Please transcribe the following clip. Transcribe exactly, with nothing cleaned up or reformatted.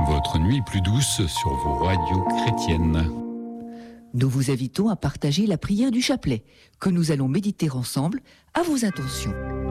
Votre nuit plus douce sur vos radios chrétiennes. Nous vous invitons à partager la prière du chapelet, que nous allons méditer ensemble à vos intentions.